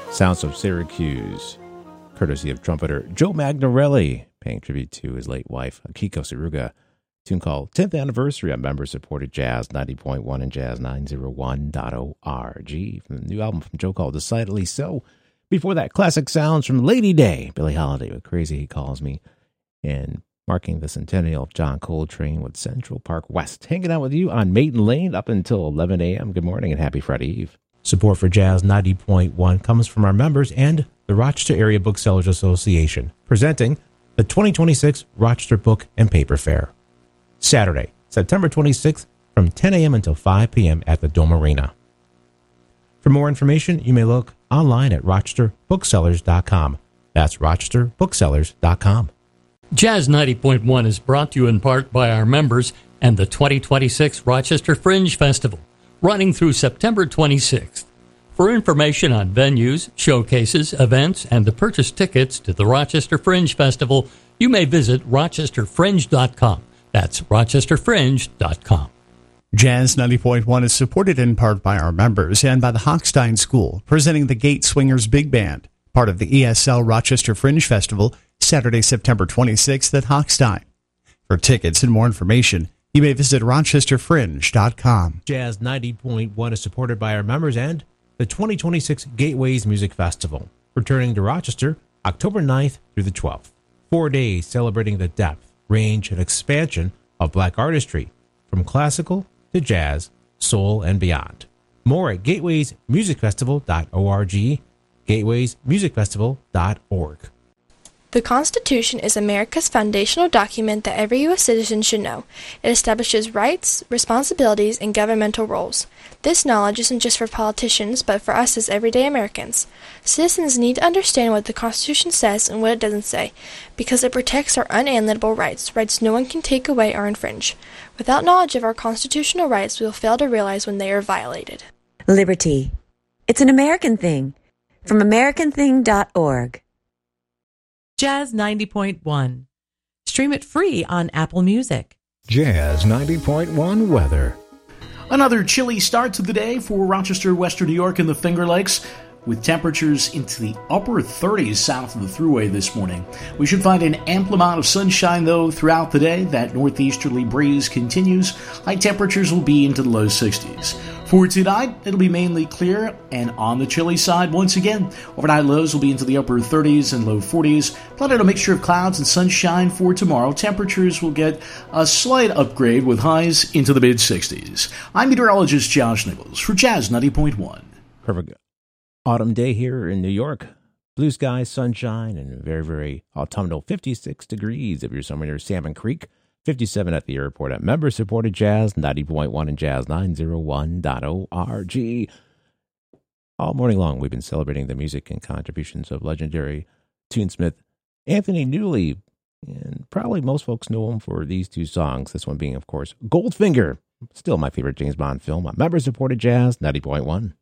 Sounds of Syracuse, courtesy of trumpeter Joe Magnarelli, paying tribute to his late wife, Akiko Saruga. Tune called 10th Anniversary on member-supported Jazz 90.1 and Jazz901.org. From the new album from Joe called Decidedly So. Before that, classic sounds from Lady Day, Billie Holiday with Crazy He Calls Me, and marking the centennial of John Coltrane with Central Park West. Hanging out with you on Maiden Lane up until 11 a.m. Good morning and happy Friday Eve. Support for Jazz 90.1 comes from our members and the Rochester Area Booksellers Association, presenting the 2026 Rochester Book and Paper Fair. Saturday, September 26th from 10 a.m. until 5 p.m. at the Dome Arena. For more information, you may look online at rochesterbooksellers.com. That's rochesterbooksellers.com. Jazz 90.1 is brought to you in part by our members and the 2026 Rochester Fringe Festival, running through September 26th. For information on venues, showcases, events, and to purchase tickets to the Rochester Fringe Festival, you may visit rochesterfringe.com. That's rochesterfringe.com. Jazz 90.1 is supported in part by our members and by the Hochstein School, presenting the Gate Swingers Big Band, part of the ESL Rochester Fringe Festival, Saturday, September 26th at Hochstein. For tickets and more information, you may visit rochesterfringe.com. Jazz 90.1 is supported by our members and the 2026 Gateways Music Festival, returning to Rochester October 9th through the 12th. 4 days celebrating the depth, range, and expansion of black artistry, from classical to jazz, soul, and beyond. More at gatewaymusicfestival.org, gatewaymusicfestival.org. The Constitution is America's foundational document that every U.S. citizen should know. It establishes rights, responsibilities, and governmental roles. This knowledge isn't just for politicians, but for us as everyday Americans. Citizens need to understand what the Constitution says and what it doesn't say, because it protects our unalienable rights, rights no one can take away or infringe. Without knowledge of our constitutional rights, we will fail to realize when they are violated. Liberty. It's an American thing. From AmericanThing.org. Jazz 90.1. Stream it free on Apple Music. Jazz 90.1 weather. Another chilly start to the day for Rochester, Western New York, and the Finger Lakes, with temperatures into the upper 30s south of the Thruway this morning. We should find an ample amount of sunshine, though, throughout the day. That northeasterly breeze continues. High temperatures will be into the low 60s. For tonight, it'll be mainly clear and on the chilly side once again. Overnight lows will be into the upper 30s and low 40s. Plenty of a mixture of clouds and sunshine for tomorrow. Temperatures will get a slight upgrade with highs into the mid-60s. I'm meteorologist Josh Nichols for Jazz 90.1. Perfect autumn day here in New York. Blue skies, sunshine, and very, very autumnal 56 degrees if you're somewhere near Salmon Creek. 57 at the airport at member-supported Jazz 90.1 and Jazz901.org. All morning long, we've been celebrating the music and contributions of legendary tunesmith Anthony Newley. And probably most folks know him for these two songs. This one being, of course, Goldfinger. Still my favorite James Bond film on member-supported Jazz 90.1.